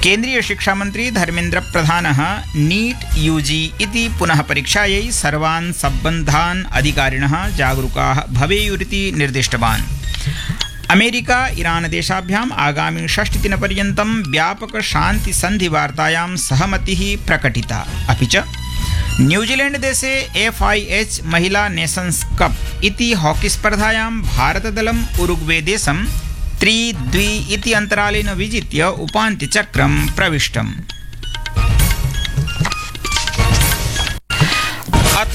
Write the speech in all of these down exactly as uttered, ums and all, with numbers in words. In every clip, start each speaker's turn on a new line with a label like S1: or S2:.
S1: केन्द्रीय शिक्षा मंत्री धर्मेन्द्र प्रधानः नीट यूजी इति पुनः परीक्षायै सर्वान् सम्बद्धान् अधिकारिणः जागरूकाः भवेयुरिति निर्दिष्टवान्। अमेरिका ईरान देशाभ्याम् आगामि षष्टिदिनपर्यन्तं व्यापक शान्ति सन्धि वार्तायां सहमतिः प्रकटिता। अपि च न्यूजीलैंड देशे एफ आई एच महिला नेशन्स कप इति हॉकी स्पर्धायां भारतदलम् उरुग्वे देशं त्रि द्वि इति अन्तरालेन विजित्य उपान्त्यचक्रं प्रविष्टम्। अथ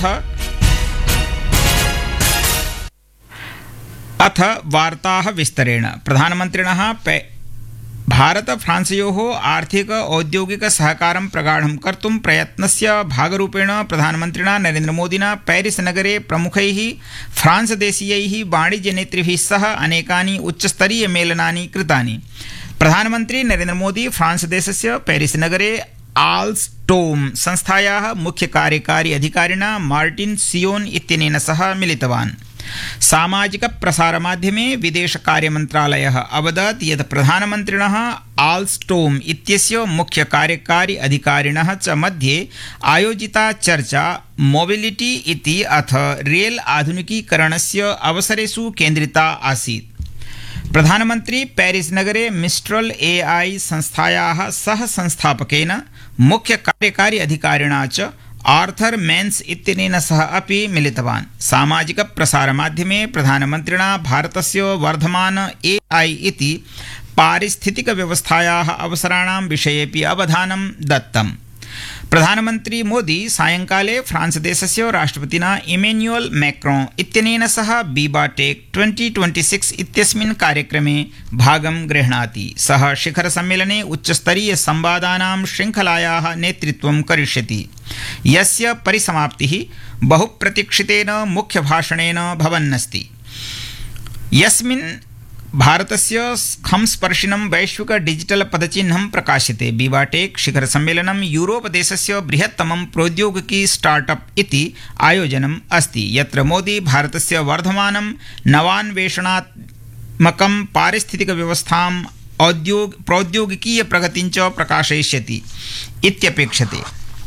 S1: अथ वार्ताः विस्तरेण। प्रधानमन्त्रिणः भारत फ्रांसयोः आर्थिक औद्योगिक सहकारं प्रगाढं कर्तुं प्रयत्नस्य भागरूपेण प्रधानमन्त्रिणा नरेन्द्रमोदिना पेरिस नगरे प्रमुखैः फ्रांस देशीयैः वाणिज्यनेतृभिः सह अनेकानि उच्चस्तरीय मेलनानि कृतानि। प्रधानमन्त्री नरेन्द्रमोदी फ्रांस देशस्य पेरिस नगरे आल्स्टोम संस्थायाः मुख्य कार्यकारी अधिकारिणा मार्टिन सियोन इत्यनेन सह मिलितवान्। सामाजिक प्रसारमाध्यमे विदेशकार्यमन्त्रालयः अवदत् यत् प्रधानमन्त्रिणः आल्स्टोम इत्यस्य मुख्य कार्यकारी अधिकारिणः च मध्ये आयोजिता चर्चा मोबिलिटी इति अथ रेल आधुनिकीकरणस्य अवसरेषु केन्द्रिता आसीत्। प्रधानमन्त्री पेरिस नगरे मिस्ट्रल ए आई संस्थायाः सह संस्थापकेन मुख्य कार्यकारी अधिकारिणा च आर्थर मेन्स इत्यनेन सह अपि मिलितवान्। सामाजिक प्रसारमाध्यमे प्रधानमन्त्रिणा भारतस्य वर्धमान ए आई इति पारिस्थितिक व्यवस्थायाः अवसराणां विषयेपि अवधानं दत्तम्। प्रधानमन्त्री मोदी सायंकाले फ्रांस देशस्य राष्ट्रपतिना इमेन्युअल मैक्रों इत्यनेन सह बीबाटेक ट्वेंटी ट्वेंटी सिक्स इत्यस्मिन् कार्यक्रमे भागं गृह्णाति। सः शिखर सम्मेलने उच्चस्तरीय संवादानां श्रृंखलायाः नेतृत्वं करिष्यति, यस्य परिसमाप्तिः बहुप्रतीक्षितेन मुख्यभाषणेन भवन्नस्ति, यस्मिन् भारतस्य खंस्पर्शिनं वैश्विक डिजिटल पदचिह्नं प्रकाश्यते। बीबाटेक शिखर सम्मेलनं यूरोप देशस्य बृहत्तमं प्रौद्योगिकी स्टार्टअप इति आयोजनम् अस्ति, यत्र मोदी भारतस्य वर्धमानं नवान्वेषणात्मकं पारिस्थितिक व्यवस्थाम् औद्योग प्रौद्योगिकीय प्रगतिं च प्रकाशयिष्यति इत्यपेक्षते।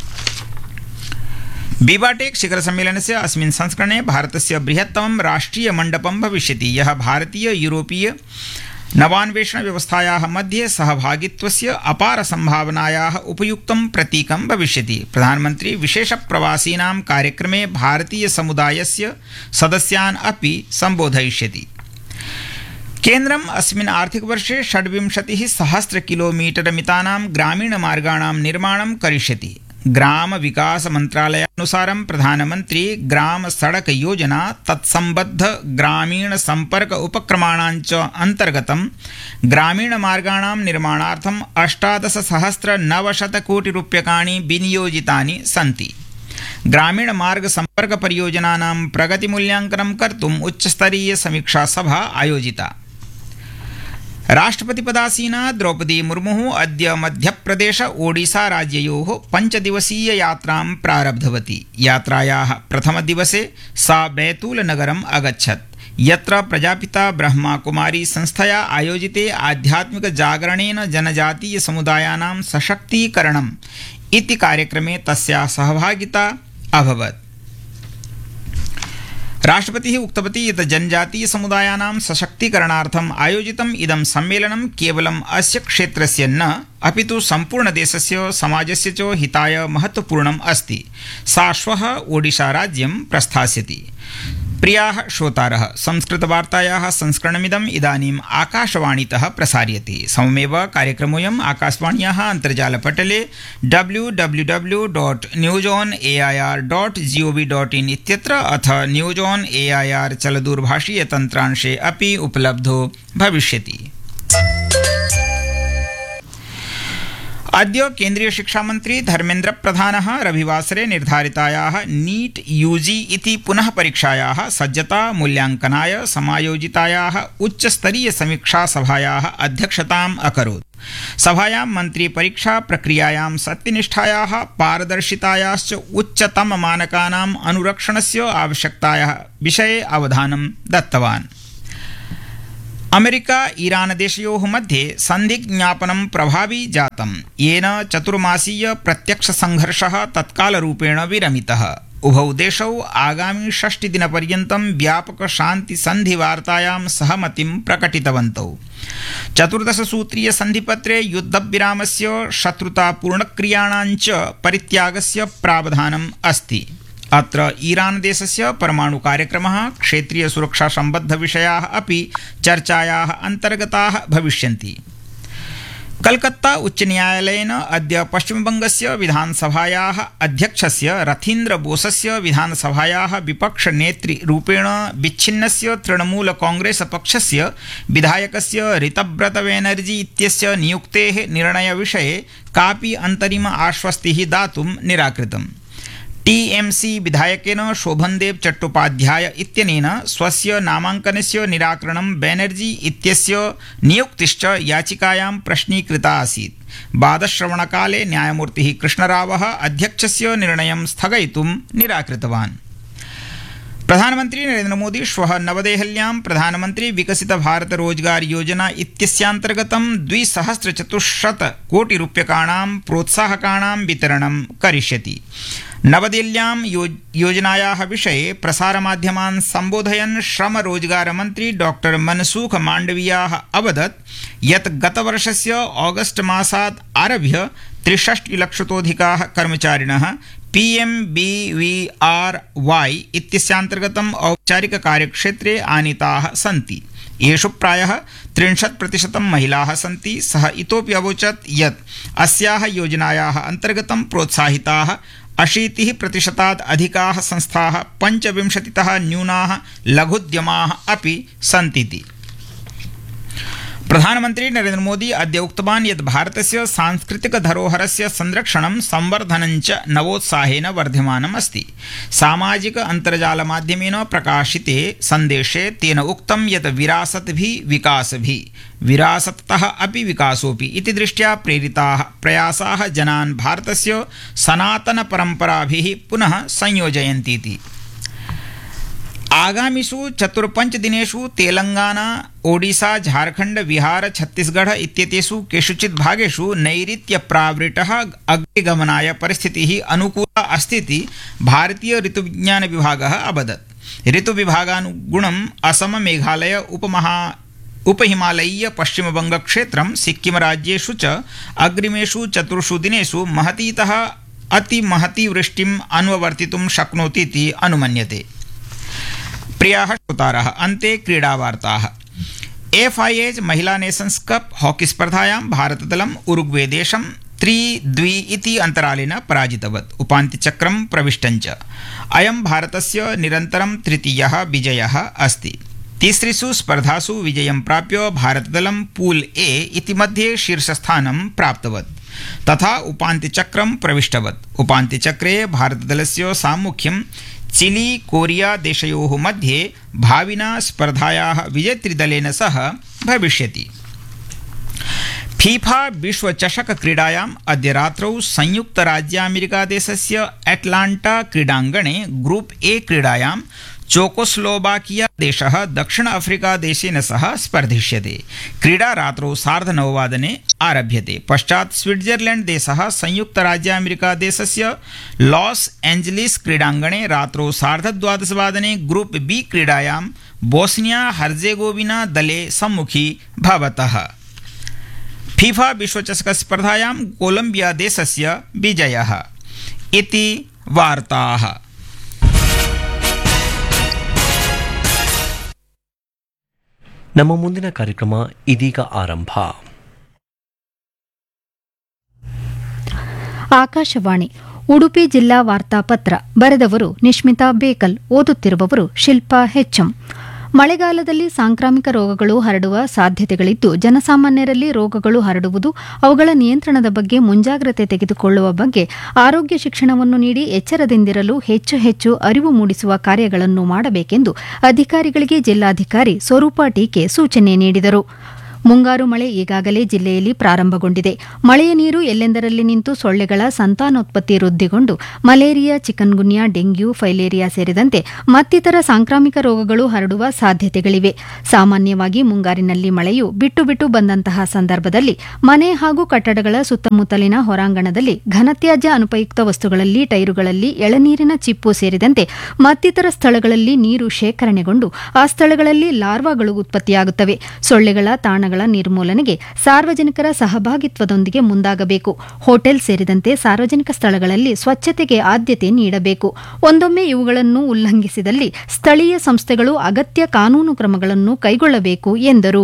S1: बीबाटेक शिखर सम्मेलनस्य अस्मिन् संस्करणे भारतस्य बृहत्तमं राष्ट्रीय मण्डपं भविष्यति, यः भारतीय यूरोपीय नवान्वेषण व्यवस्थायाः मध्ये सहभागित्वस्य अपार संभावनायाः उपयुक्तं प्रतीकं भविष्यति। प्रधानमन्त्री विशेष प्रवासीनां कार्यक्रमे भारतीय समुदायस्य सदस्यान् अपि सम्बोधयिष्यति। केन्द्रम् अस्मिन् आर्थिकवर्षे षड्विंशतिः सहस्र किलोमीटर मितानां ग्रामीण मार्गाणां निर्माणं करिष्यति। ग्राम विकास मंत्रालयानुसारं प्रधानमंत्री ग्राम सड़क योजना तत्संबद्ध ग्रामीण संपर्क उपक्रमाणाञ्च अंतर्गतं ग्रामीण मार्गाणां निर्माणार्थम् अष्टादश सहस्र नवशत कोटि रूप्यकाणि विनियोजितानि सन्ति। ग्रामीण मार्ग संपर्क परियोजनानां प्रगतिमूल्यांकनं कर्तुम् उच्चस्तरीय समीक्षा सभा आयोजिता। राष्ट्रपतिपदासीना द्रौपदी मुर्मुः अद्य मध्यप्रदेश ओडिशा राज्ययोः पञ्चदिवसीय यात्रां प्रारब्धवती। यात्रायाः प्रथमदिवसे सा बैतूल नगरम् अगच्छत्, यत्र प्रजापिता ब्रह्माकुमारी संस्थया आयोजिते आध्यात्मिक जागरणेन जनजातीय समुदायानां सशक्तीकरणम् इति कार्यक्रमे तस्याः सहभागिता अभवत्। राष्ट्रपतिः उक्तवती यत् जनजातीय समुदायानां सशक्तीकरणार्थम् आयोजितम् इदं सम्मेलनं केवलम् अस्य क्षेत्रस्य न अपितु सम्पूर्णदेशस्य समाजस्य च हिताय महत्वपूर्णम् अस्ति। सा श्वः ओडिशा राज्यं प्रस्थास्यति। प्रियाः श्रोतारः, संस्कृतवार्तायाः संस्करणमिदम् इदानीम् आकाशवाणीतः प्रसार्यते। सममेव कार्यक्रमोऽयम् आकाशवाण्याः अन्तर्जालपटले W W W dot news on A I R dot G O V dot in इत्यत्र अथ news on A I R चलदूरभाषीय तन्त्रांशे अपि उपलब्धो भविष्यति। अद्य केन्द्रीय शिक्षा मंत्री धर्मेन्द्र प्रधानः रविवासरे निर्धारितायाः नीट यूजी इति पुनः परीक्षायाः सज्जता मूल्यांकनाय समायोजितायाः उच्चस्तरीय समीक्षा सभायाः अध्यक्षताम् अकरोत्। सभायां मंत्री परीक्षा प्रक्रियायां सत्यनिष्ठायाः पारदर्शितायाश्च उच्चतम मानकानाम् अनुरक्षणस्य आवश्यकतायाः विषये अवधानं दत्तवान्। अमेरिका ईरान देशयोः मध्ये सन्धिज्ञापनं प्रभावी जातं, येन चतुर्मासीय प्रत्यक्ष संघर्षः तत्कालरूपेण विरमितः। उभौ देशौ आगामि षष्टिदिनपर्यन्तं व्यापक शान्ति सन्धिवार्तायां सहमतिं प्रकटितवन्तौ। चतुर्दशसूत्रीय सन्धिपत्रे युद्धविरामस्य शत्रुतापूर्णक्रियाणां च परित्यागस्य प्रावधानम् अस्ति। अत्र ईरान देशस्य परमाणु कार्यक्रमः, क्षेत्रीय सुरक्षा सम्बद्ध विषयाः अपि चर्चायाः अन्तर्गताः भविष्यन्ति। कलकत्ता उच्च न्यायालयेन अद्य पश्चिमबंगस्य विधानसभायाः अध्यक्षस्य रथीन्द्र बोसस्य विधानसभायाः विपक्षनेतृरूपेण विच्छिन्नस्य तृणमूल कांग्रेस पक्षस्य विधायकस्य ऋतव्रत बैनर्जी इत्यस्य नियुक्तेः निर्णयविषये कापि अन्तरिम आश्वस्तिः दातुं निराकृतम्। टीएमसी विधायकेन शोभनदेव चट्टोपाध्याय इत्यनेन स्वस्य नामाङ्कनस्य निराकरणं बैनर्जी इत्यस्य नियुक्तिश्च याचिकायां प्रश्नीकृता आसीत्। वादश्रवणकाले न्यायमूर्तिः कृष्णरावः अध्यक्षस्य निर्णयं स्थगयितुं निराकृतवान्। प्रधानमन्त्री नरेन्द्र मोदी श्वः नवदेहल्यां प्रधानमन्त्री विकसित भारत रोजगार योजना इत्यस्यान्तर्गतं द्विसहस्रचतुश्शत कोटिरूप्यकाणां प्रोत्साहकाणां वितरणं करिष्यति। नवदिल्ल्यां यो, योजनायाः विषये प्रसारमाध्यमान् सम्बोधयन् श्रम रोजगार मन्त्री डॉक्टर मनसुख माण्डवियाः अवदत् यत् गतवर्षस्य ऑगस्ट मासात् आरभ्य त्रिषष्टिलक्षतोऽधिकाः कर्मचारिणः पीएमबीवीआरवाई इत्यस्यान्तर्गतं औपचारिक कार्यक्षेत्रे आनीताः सन्ति। येषु प्रायः त्रिंशत् प्रतिशतं महिलाः सन्ति। सः इतोपि अवोचत् यत् अस्याः योजनायाः अन्तर्गतं प्रोत्साहिताः अशीतिः प्रतिशतात् अधिकाः संस्थाः पञ्चविंशतितः न्यूनाः लघुद्यमाः अपि सन्तीति। प्रधानमन्त्री नरेन्द्र मोदी अद्य उक्तवान् यत् भारतस्य सांस्कृतिक धरोहरस्य संरक्षणं संवर्धनं च नवोत्साहेन वर्धमानम् अस्ति। सामाजिक अन्तर्जालमाध्यमेन प्रकाशिते सन्देशे तेन उक्तं यत् विरासत् भी विकास भी, विरासतः अपि विकासोऽपि इति दृष्ट्या प्रेरिताः प्रयासाः जनान् भारतस्य सनातन परम्पराभिः पुनः संयोजयन्तीति। आगामिषु चतुर्पञ्च दिनेषु तेलंगाना, ओडिशा, झारखंड, बिहार, छत्तीसगढ़ इत्येतेषु केषुचित् भागेषु नैऋत्य प्रावृतः अग्निगमनाय परिस्थितिः अनुकूला अस्तीति भारतीय ऋतुविज्ञान विभागः अवदत्। ऋतुविभागानुगुणम् असम, मेघालय, उपमहा उपहिमालयीय पश्चिमबंग क्षेत्रं, सिक्किम राज्येषु च अग्रिमेषु चतुर्षु दिनेषु महतीतः अतिमहती वृष्टिम् अन्वर्तितुं शक्नोतीति अनुमन्यते। प्रियाः श्रोतारः, अन्ते क्रीडावार्ताः। एफआईएच महिला नेशन्स कप हॉकी स्पर्धायां भारतदलम् उरुग्वे देशं त्रि द्वि इति अन्तरालेन पराजितवत् उपान्त्यचक्रं प्रविष्टञ्च। अयं भारतस्य निरन्तरं तृतीयः विजयः अस्ति। तिसृषु स्पर्धासु विजयं प्राप्य भारतदलं पूल ए इति मध्ये शीर्षस्थानं प्राप्तवत् तथा उपान्त्यचक्रं प्रविष्टवत्। उपान्त्यचक्रे भारतदलस्य साम्मुख्यं चिली, कोरिया देशयोः मध्ये भाविना स्पर्धायाः विजेतृदलेन सह भविष्यति। फीफा विश्वचषक क्रीडायाम् अद्य रात्रौ संयुक्तराज्यामेरिकादेशस्य एटलाण्टा क्रीडाङ्गणे ग्रुप ए क्रीडायां चेकोस्लोवाकिया देशः दक्षिण अफ्रीका देशेन सह स्पर्धिष्यते। क्रीडा रात्रौ सार्धनववादने आरभ्यते। पश्चात् स्विट्जरलैंड देशः संयुक्तराज्यामेरिका देशस्य लॉस एंजलिस क्रीडाङ्गणे रात्रौ सार्धद्वादशवादने ग्रुप बी क्रीडायां बोस्निया हर्जेगोविना दले सम्मुखी भवतः। फीफा विश्वचषक स्पर्धायां कोलंबिया देशस्य विजयः इति वार्ताः।
S2: ನಮ್ಮ ಮುಂದಿನ ಕಾರ್ಯಕ್ರಮ ಇದೀಗ ಆರಂಭ.
S3: ಆಕಾಶವಾಣಿ ಉಡುಪಿ ಜಿಲ್ಲಾ ವಾರ್ತಾಪತ್ರ. ಬರೆದವರು ನಿಶ್ಮಿತಾ ಬೇಕಲ್. ಓದುತ್ತಿರುವವರು ಶಿಲ್ಪಾ ಹೆಚ್ಎಂ. ಮಳೆಗಾಲದಲ್ಲಿ ಸಾಂಕ್ರಾಮಿಕ ರೋಗಗಳು ಹರಡುವ ಸಾಧ್ಯತೆಗಳಿದ್ದು ಜನಸಾಮಾನ್ಯರಲ್ಲಿ ರೋಗಗಳು ಹರಡುವುದು, ಅವುಗಳ ನಿಯಂತ್ರಣದ ಬಗ್ಗೆ ಮುಂಜಾಗ್ರತೆ ತೆಗೆದುಕೊಳ್ಳುವ ಬಗ್ಗೆ ಆರೋಗ್ಯ ಶಿಕ್ಷಣವನ್ನು ನೀಡಿ ಎಚ್ಚರದಿಂದಿರಲು ಹೆಚ್ಚು ಹೆಚ್ಚು ಅರಿವು ಮೂಡಿಸುವ ಕಾರ್ಯಗಳನ್ನು ಮಾಡಬೇಕೆಂದು ಅಧಿಕಾರಿಗಳಿಗೆ ಜಿಲ್ಲಾಧಿಕಾರಿ ಸ್ವರೂಪ ಟೀಕೆ ಸೂಚನೆ ನೀಡಿದರು. ಮುಂಗಾರು ಮಳೆ ಈಗಾಗಲೇ ಜಿಲ್ಲೆಯಲ್ಲಿ ಪ್ರಾರಂಭಗೊಂಡಿದೆ. ಮಳೆಯ ನೀರು ಎಲ್ಲೆಂದರಲ್ಲಿ ನಿಂತು ಸೊಳ್ಳೆಗಳ ಸಂತಾನೋತ್ಪತ್ತಿ ವೃದ್ಧಿಗೊಂಡು ಮಲೇರಿಯಾ, ಚಿಕನ್ಗುನ್ಯಾ, ಡೆಂಗ್ಯೂ, ಫೈಲೇರಿಯಾ ಸೇರಿದಂತೆ ಮತ್ತಿತರ ಸಾಂಕ್ರಾಮಿಕ ರೋಗಗಳು ಹರಡುವ ಸಾಧ್ಯತೆಗಳಿವೆ. ಸಾಮಾನ್ಯವಾಗಿ ಮುಂಗಾರಿನಲ್ಲಿ ಮಳೆಯು ಬಿಟ್ಟು ಬಿಟ್ಟು ಬಂದಂತಹ ಸಂದರ್ಭದಲ್ಲಿ ಮನೆ ಹಾಗೂ ಕಟ್ಟಡಗಳ ಸುತ್ತಮುತ್ತಲಿನ ಹೊರಾಂಗಣದಲ್ಲಿ ಘನತ್ಯಾಜ್ಯ, ಅನುಪಯುಕ್ತ ವಸ್ತುಗಳಲ್ಲಿ, ಟೈರುಗಳಲ್ಲಿ, ಎಳನೀರಿನ ಚಿಪ್ಪು ಸೇರಿದಂತೆ ಮತ್ತಿತರ ಸ್ಥಳಗಳಲ್ಲಿ ನೀರು ಶೇಖರಣೆಗೊಂಡು ಆ ಸ್ಥಳಗಳಲ್ಲಿ ಲಾರ್ವಾಗಳು ಉತ್ಪತ್ತಿಯಾಗುತ್ತವೆ. ಸೊಳ್ಳೆಗಳ ತಾಣಗಳ ನಿರ್ಮೂಲನೆಗೆ ಸಾರ್ವಜನಿಕರ ಸಹಭಾಗಿತ್ವದೊಂದಿಗೆ ಮುಂದಾಗಬೇಕು. ಹೋಟೆಲ್ ಸೇರಿದಂತೆ ಸಾರ್ವಜನಿಕ ಸ್ಥಳಗಳಲ್ಲಿ ಸ್ವಚ್ಛತೆಗೆ ಆದ್ಯತೆ ನೀಡಬೇಕು. ಒಂದೊಮ್ಮೆ ಇವುಗಳನ್ನು ಉಲ್ಲಂಘಿಸಿದಲ್ಲಿ ಸ್ಥಳೀಯ ಸಂಸ್ಥೆಗಳು ಅಗತ್ಯ ಕಾನೂನು ಕ್ರಮಗಳನ್ನು ಕೈಗೊಳ್ಳಬೇಕು ಎಂದರು.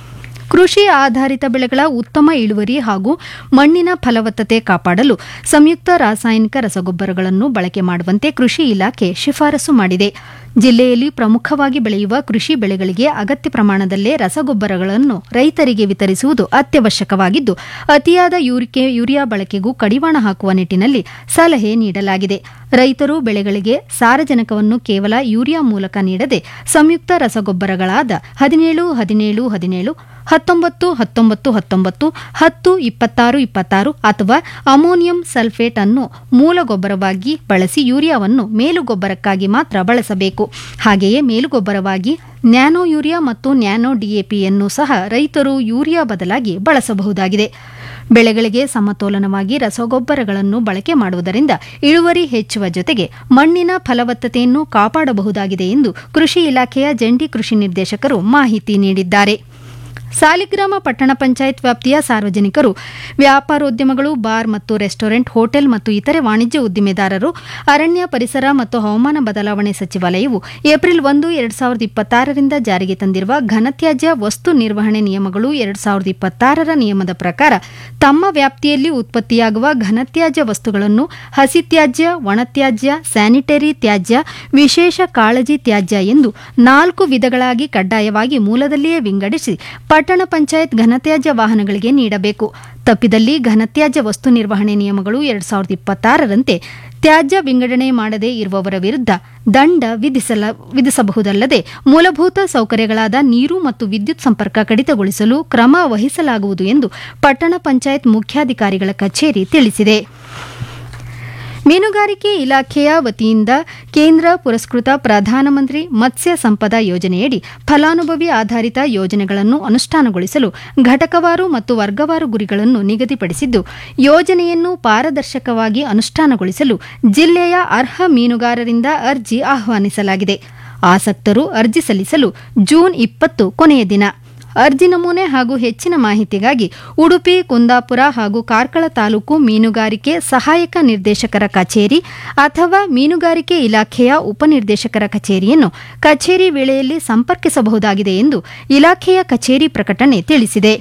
S3: ಕೃಷಿ ಆಧಾರಿತ ಬೆಳೆಗಳ ಉತ್ತಮ ಇಳುವರಿ ಹಾಗೂ ಮಣ್ಣಿನ ಫಲವತ್ತತೆ ಕಾಪಾಡಲು ಸಂಯುಕ್ತ ರಾಸಾಯನಿಕ ರಸಗೊಬ್ಬರಗಳನ್ನು ಬಳಕೆ ಮಾಡುವಂತೆ ಕೃಷಿ ಇಲಾಖೆ ಶಿಫಾರಸು ಮಾಡಿದೆ. ಜಿಲ್ಲೆಯಲ್ಲಿ ಪ್ರಮುಖವಾಗಿ ಬೆಳೆಯುವ ಕೃಷಿ ಬೆಳೆಗಳಿಗೆ ಅಗತ್ಯ ಪ್ರಮಾಣದಲ್ಲೇ ರಸಗೊಬ್ಬರಗಳನ್ನು ರೈತರಿಗೆ ವಿತರಿಸುವುದು ಅತ್ಯವಶ್ಯಕವಾಗಿದ್ದು, ಅತಿಯಾದ ಯೂರಿಯಾ ಬಳಕೆಗೂ ಕಡಿವಾಣ ಹಾಕುವ ನಿಟ್ಟಿನಲ್ಲಿ ಸಲಹೆ ನೀಡಲಾಗಿದೆ. ರೈತರು ಬೆಳೆಗಳಿಗೆ ಸಾರಜನಕವನ್ನು ಕೇವಲ ಯೂರಿಯಾ ಮೂಲಕ ನೀಡದೆ ಸಂಯುಕ್ತ ರಸಗೊಬ್ಬರಗಳಾದ ಹದಿನೇಳು ಹದಿನೇಳು ಹದಿನೇಳು ಹತ್ತೊಂಬತ್ತು ಹತ್ತೊಂಬತ್ತು ಹತ್ತೊಂಬತ್ತು ಹತ್ತು ಇಪ್ಪತ್ತಾರು ಇಪ್ಪತ್ತಾರು ಅಥವಾ ಅಮೋನಿಯಂ ಸಲ್ಫೇಟ್ ಅನ್ನು ಮೂಲ ಗೊಬ್ಬರವಾಗಿ ಬಳಸಿ ಯೂರಿಯಾವನ್ನು ಮೇಲುಗೊಬ್ಬರಕ್ಕಾಗಿ ಮಾತ್ರ ಬಳಸಬೇಕು. ಹಾಗೆಯೇ ಮೇಲುಗೊಬ್ಬರವಾಗಿ ನ್ಯಾನೋ ಯೂರಿಯಾ ಮತ್ತು ನ್ಯಾನೋ ಡಿಎಪಿಯನ್ನು ಸಹ ರೈತರು ಯೂರಿಯಾ ಬದಲಾಗಿ ಬಳಸಬಹುದಾಗಿದೆ. ಬೆಳೆಗಳಿಗೆ ಸಮತೋಲನವಾಗಿ ರಸಗೊಬ್ಬರಗಳನ್ನು ಬಳಕೆ ಮಾಡುವುದರಿಂದ ಇಳುವರಿ ಹೆಚ್ಚುವ ಜೊತೆಗೆ ಮಣ್ಣಿನ ಫಲವತ್ತತೆಯನ್ನು ಕಾಪಾಡಬಹುದಾಗಿದೆ ಎಂದು ಕೃಷಿ ಇಲಾಖೆಯ ಜಂಟಿ ಕೃಷಿ ನಿರ್ದೇಶಕರು ಮಾಹಿತಿ ನೀಡಿದ್ದಾರೆ. ಸಾಲಿಗ್ರಾಮ ಪಟ್ಟಣ ಪಂಚಾಯತ್ ವ್ಯಾಪ್ತಿಯ ಸಾರ್ವಜನಿಕರು, ವ್ಯಾಪಾರೋದ್ಯಮಗಳು, ಬಾರ್ ಮತ್ತು ರೆಸ್ಟೋರೆಂಟ್, ಹೋಟೆಲ್ ಮತ್ತು ಇತರೆ ವಾಣಿಜ್ಯ ಉದ್ದಿಮೆದಾರರು ಅರಣ್ಯ, ಪರಿಸರ ಮತ್ತು ಹವಾಮಾನ ಬದಲಾವಣೆ ಸಚಿವಾಲಯವು ಏಪ್ರಿಲ್ ಒಂದು ಎರಡು ಸಾವಿರದ ಇಪ್ಪತ್ತಾರರಿಂದ ಜಾರಿಗೆ ತಂದಿರುವ ಘನತ್ಯಾಜ್ಯ ವಸ್ತು ನಿರ್ವಹಣೆ ನಿಯಮಗಳು ಎರಡು ಸಾವಿರದ ಇಪ್ಪತ್ತಾರರ ನಿಯಮದ ಪ್ರಕಾರ ತಮ್ಮ ವ್ಯಾಪ್ತಿಯಲ್ಲಿ ಉತ್ಪತ್ತಿಯಾಗುವ ಘನತ್ಯಾಜ್ಯ ವಸ್ತುಗಳನ್ನು ಹಸಿತ್ಯಾಜ್ಯ, ಒಣತ್ಯಾಜ್ಯ, ಸ್ಯಾನಿಟರಿ ತ್ಯಾಜ್ಯ, ವಿಶೇಷ ಕಾಳಜಿ ತ್ಯಾಜ್ಯ ಎಂದು ನಾಲ್ಕು ವಿಧಗಳಾಗಿ ಕಡ್ಡಾಯವಾಗಿ ಮೂಲದಲ್ಲಿಯೇ ವಿಂಗಡಿಸಿ ಪಟ್ಟಣ ಪಂಚಾಯತ್ ಘನತ್ಯಾಜ್ಯ ವಾಹನಗಳಿಗೆ ನೀಡಬೇಕು. ತಪ್ಪಿದಲ್ಲಿ ಘನತ್ಯಾಜ್ಯ ವಸ್ತು ನಿರ್ವಹಣೆ ನಿಯಮಗಳು ಎರಡು ಸಾವಿರದ ಇಪ್ಪತ್ತಾರರಂತೆ ತ್ಯಾಜ್ಯ ವಿಂಗಡಣೆ ಮಾಡದೇ ಇರುವವರ ವಿರುದ್ಧ ದಂಡ ವಿಧಿಸಲ ವಿಧಿಸಬಹುದಲ್ಲದೆ ಮೂಲಭೂತ ಸೌಕರ್ಯಗಳಾದ ನೀರು ಮತ್ತು ವಿದ್ಯುತ್ ಸಂಪರ್ಕ ಕಡಿತಗೊಳಿಸಲು ಕ್ರಮ ವಹಿಸಲಾಗುವುದು ಎಂದು ಪಟ್ಟಣ ಪಂಚಾಯತ್ ಮುಖ್ಯಾಧಿಕಾರಿಗಳ ಕಚೇರಿ ತಿಳಿಸಿದೆ. ಮೀನುಗಾರಿಕೆ ಇಲಾಖೆಯ ವತಿಯಿಂದ ಕೇಂದ್ರ ಪುರಸ್ಕೃತ ಪ್ರಧಾನಮಂತ್ರಿ ಮತ್ಸ್ಯ ಸಂಪದ ಯೋಜನೆಯಡಿ ಫಲಾನುಭವಿ ಆಧಾರಿತ ಯೋಜನೆಗಳನ್ನು ಅನುಷ್ಠಾನಗೊಳಿಸಲು ಘಟಕವಾರು ಮತ್ತು ವರ್ಗವಾರು ಗುರಿಗಳನ್ನು ನಿಗದಿಪಡಿಸಿದ್ದು, ಯೋಜನೆಯನ್ನು ಪಾರದರ್ಶಕವಾಗಿ ಅನುಷ್ಠಾನಗೊಳಿಸಲು ಜಿಲ್ಲೆಯ ಅರ್ಹ ಮೀನುಗಾರರಿಂದ ಅರ್ಜಿ ಆಹ್ವಾನಿಸಲಾಗಿದೆ. ಆಸಕ್ತರು ಅರ್ಜಿ ಸಲ್ಲಿಸಲು ಜೂನ್ ಇಪ್ಪತ್ತು ಕೊನೆಯ ದಿನ. ಅರ್ಜಿ ನಮೂನೆ ಹಾಗೂ ಹೆಚ್ಚಿನ ಮಾಹಿತಿಗಾಗಿ ಉಡುಪಿ, ಕುಂದಾಪುರ ಹಾಗೂ ಕಾರ್ಕಳ ತಾಲೂಕು ಮೀನುಗಾರಿಕೆ ಸಹಾಯಕ ನಿರ್ದೇಶಕರ ಕಚೇರಿ ಅಥವಾ ಮೀನುಗಾರಿಕೆ ಇಲಾಖೆಯ ಉಪನಿರ್ದೇಶಕರ ಕಚೇರಿಯನ್ನು ಕಚೇರಿ ವೇಳೆಯಲ್ಲಿ ಸಂಪರ್ಕಿಸಬಹುದಾಗಿದೆ ಎಂದು ಇಲಾಖೆಯ ಕಚೇರಿ ಪ್ರಕಟಣೆ ತಿಳಿಸಿದೆ.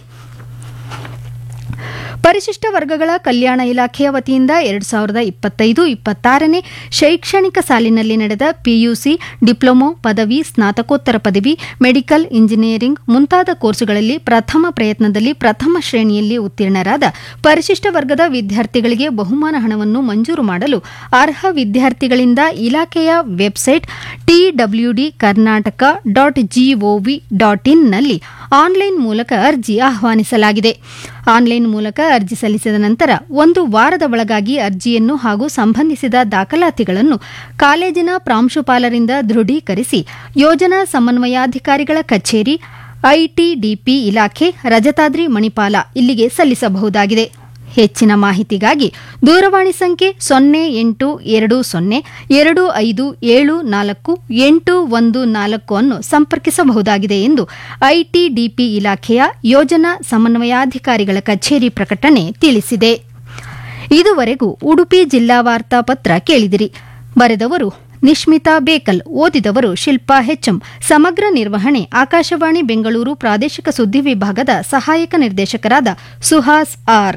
S3: ಪರಿಶಿಷ್ಟ ವರ್ಗಗಳ ಕಲ್ಯಾಣ ಇಲಾಖೆಯ ವತಿಯಿಂದ ಎರಡು ಸಾವಿರದ ಇಪ್ಪತ್ತೈದು ಇಪ್ಪತ್ತಾರನೇ ಶೈಕ್ಷಣಿಕ ಸಾಲಿನಲ್ಲಿ ನಡೆದ ಪಿಯುಸಿ, ಡಿಪ್ಲೊಮೊ, ಪದವಿ, ಸ್ನಾತಕೋತ್ತರ ಪದವಿ, ಮೆಡಿಕಲ್, ಇಂಜಿನಿಯರಿಂಗ್ ಮುಂತಾದ ಕೋರ್ಸುಗಳಲ್ಲಿ ಪ್ರಥಮ ಪ್ರಯತ್ನದಲ್ಲಿ ಪ್ರಥಮ ಶ್ರೇಣಿಯಲ್ಲಿ ಉತ್ತೀರ್ಣರಾದ ಪರಿಶಿಷ್ಟ ವರ್ಗದ ವಿದ್ಯಾರ್ಥಿಗಳಿಗೆ ಬಹುಮಾನ ಹಣವನ್ನು ಮಂಜೂರು ಮಾಡಲು ಅರ್ಹ ವಿದ್ಯಾರ್ಥಿಗಳಿಂದ ಇಲಾಖೆಯ website T W D Karnataka dot gov dot ಇನ್ನಲ್ಲಿ online ಮೂಲಕ ಅರ್ಜಿ ಆಹ್ವಾನಿಸಲಾಗಿದೆ. ಆನ್ಲೈನ್ ಮೂಲಕ ಅರ್ಜಿ ಸಲ್ಲಿಸಿದ ನಂತರ ಒಂದು ವಾರದ ಒಳಗಾಗಿ ಅರ್ಜಿಯನ್ನು ಹಾಗೂ ಸಂಬಂಧಿಸಿದ ದಾಖಲಾತಿಗಳನ್ನು ಕಾಲೇಜಿನ ಪ್ರಾಂಶುಪಾಲರಿಂದ ದೃಢೀಕರಿಸಿ ಯೋಜನಾ ಸಮನ್ವಯಾಧಿಕಾರಿಗಳ ಕಚೇರಿ, ಐಟಿಡಿಪಿ ಇಲಾಖೆ, ರಜತಾದ್ರಿ ಮಣಿಪಾಲ ಇಲ್ಲಿಗೆ ಸಲ್ಲಿಸಬಹುದಾಗಿದೆ. ಹೆಚ್ಚಿನ ಮಾಹಿತಿಗಾಗಿ ದೂರವಾಣಿ ಸಂಖ್ಯೆ ಸೊನ್ನೆ ಎಂಟು ಎರಡು ಸೊನ್ನೆ ಎರಡು ಐದು ಏಳು ನಾಲ್ಕು ಎಂಟು ಒಂದು ನಾಲ್ಕು ಅನ್ನು ಸಂಪರ್ಕಿಸಬಹುದಾಗಿದೆ ಎಂದು ಐಟಿಡಿಪಿ ಇಲಾಖೆಯ ಯೋಜನಾ ಸಮನ್ವಯಾಧಿಕಾರಿಗಳ ಕಚೇರಿ ಪ್ರಕಟಣೆ ತಿಳಿಸಿದೆ. ಇದುವರೆಗೂ ಉಡುಪಿ ಜಿಲ್ಲಾ ವಾರ್ತಾ ಪತ್ರ ಕೇಳಿದಿರಿ. ಬರೆದವರು ನಿಶ್ಮಿತಾ ಬೇಕಲ್, ಓದಿದವರು ಶಿಲ್ಪಾ ಹೆಚ್ಎಂ. ಸಮಗ್ರ ನಿರ್ವಹಣೆ ಆಕಾಶವಾಣಿ ಬೆಂಗಳೂರು ಪ್ರಾದೇಶಿಕ ಸುದ್ದಿ ವಿಭಾಗದ ಸಹಾಯಕ ನಿರ್ದೇಶಕರಾದ ಸುಹಾಸ್ ಆರ್.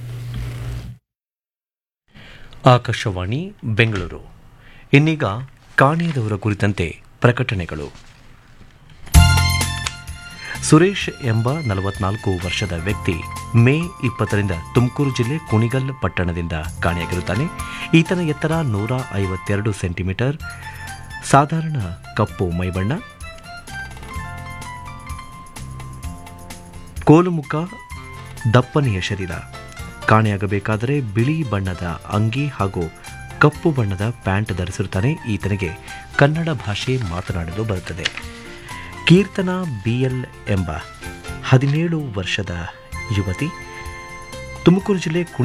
S2: ಆಕಾಶವಾಣಿ ಬೆಂಗಳೂರು. ಇನ್ನೀಗ ಕಾಣೆಯಾದವರ ಕುರಿತಂತೆ ಪ್ರಕಟಣೆಗಳು. ಸುರೇಶ್ ಎಂಬ ನಲವತ್ನಾಲ್ಕು ವರ್ಷದ ವ್ಯಕ್ತಿ ಮೇ ಇಪ್ಪತ್ತರಿಂದ ತುಮಕೂರು ಜಿಲ್ಲೆ ಕುಣಿಗಲ್ ಪಟ್ಟಣದಿಂದ ಕಾಣೆಯಾಗಿರುತ್ತಾನೆ. ಈತನ ಎತ್ತರ ನೂರ ಐವತ್ತೆರಡು ಸೆಂಟಿಮೀಟರ್, ಸಾಧಾರಣ ಕಪ್ಪು ಮೈಬಣ್ಣ, ಕೋಲುಮುಖ, ದಪ್ಪನೆಯ ಶರೀರ. ಕಾಣೆಯಾಗಬೇಕಾದರೆ ಬಿಳಿ ಬಣ್ಣದ ಅಂಗಿ ಹಾಗೂ ಕಪ್ಪು ಬಣ್ಣದ ಪ್ಯಾಂಟ್ ಧರಿಸಿರುತ್ತಾನೆ. ಈತನಿಗೆ ಕನ್ನಡ ಭಾಷೆ ಮಾತನಾಡಲು ಬರುತ್ತದೆ. ಕೀರ್ತನಾ ಬಿಎಲ್ ಎಂಬ ಹದಿನೇಳು ವರ್ಷದ ಯುವತಿ ತುಮಕೂರು ಜಿಲ್ಲೆ